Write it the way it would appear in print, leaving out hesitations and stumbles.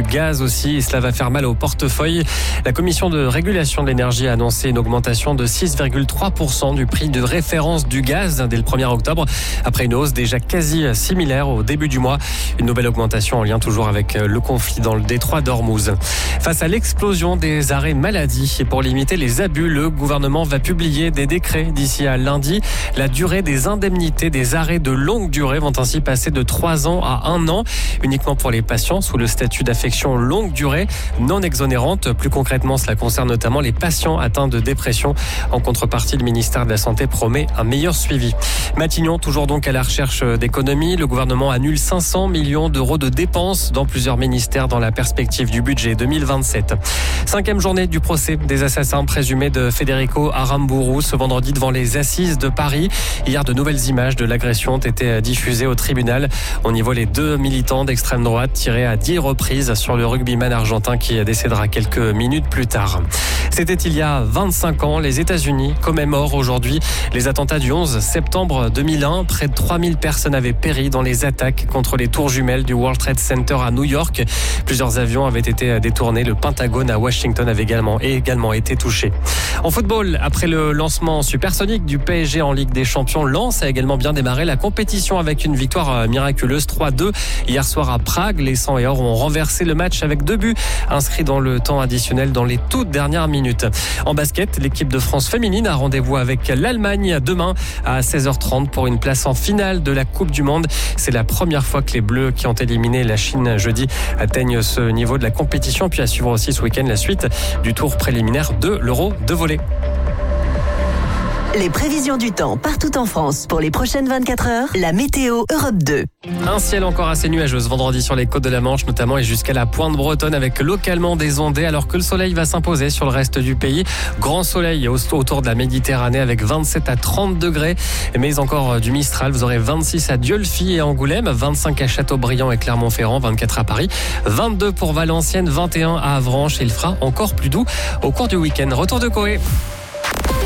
gaz aussi, et cela va faire mal au portefeuille. La commission de régulation de l'énergie a annoncé une augmentation de 6,3% du prix de référence du gaz dès le 1er octobre, après une hausse déjà quasi similaire au début du mois. Une nouvelle augmentation en lien toujours avec le conflit dans le détroit d'Ormuz. Face à l'explosion des arrêts maladie et pour limiter les abus, le gouvernement va publier des décrets d'ici à lundi. La durée des indemnités des arrêts de longue durée vont ainsi passer de 3 ans à 1 an, uniquement pour les patients sous le statut d'affection longue durée non exonérante. Plus concrètement, cela concerne notamment les patients atteints de dépression. En contrepartie, le ministère de la Santé promet un meilleur suivi. Matignon, toujours donc à la recherche d'économies. Le gouvernement annule 500 millions d'euros de dépenses dans plusieurs ministères dans la perspective du budget 2027. 5e journée du procès des assassins présumés de Federico Aramburu ce vendredi devant les assises de Paris. Hier, de nouvelles images de l'agression ont été diffusées au tribunal. On y voit les 2 militants d'extrême droite tirés à 10 reprises sur le rugbyman argentin qui décédera quelques minutes plus tard. C'était il y a 25 ans. Les États-Unis commémorent aujourd'hui les attentats du 11 septembre 2001. Près de 3000 personnes avaient péri dans les attaques contre les tours jumelles du World Trade Center à New York. Plusieurs avions avaient été détournés. Le Pentagone à Washington avait également été touché. En football, après le lancement supersonique du PSG en Ligue des Champions, Lens a également bien démarré la compétition avec une victoire miraculeuse 3-2 hier soir à Prague. Les 100 et or ont renversé le match avec 2 buts inscrits dans le temps additionnel dans les toutes dernières minutes. En basket, l'équipe de France féminine a rendez-vous avec l'Allemagne demain à 16h30 pour une place en finale de la Coupe du Monde. C'est la première fois que les Bleus qui ont éliminé la Chine jeudi atteignent ce niveau de la compétition. Puis à suivre aussi ce week-end la suite du tour préliminaire de l'Euro de volley. Les prévisions du temps partout en France pour les prochaines 24 heures. La météo Europe 2. Un ciel encore assez nuageux ce vendredi sur les côtes de la Manche notamment et jusqu'à la pointe bretonne avec localement des ondées alors que le soleil va s'imposer sur le reste du pays. Grand soleil autour de la Méditerranée avec 27 à 30 degrés mais encore du Mistral. Vous aurez 26 à Dieulefit et Angoulême, 25 à Châteaubriand et Clermont-Ferrand, 24 à Paris, 22 pour Valenciennes, 21 à Avranches et il fera encore plus doux au cours du week-end. Retour de Coé.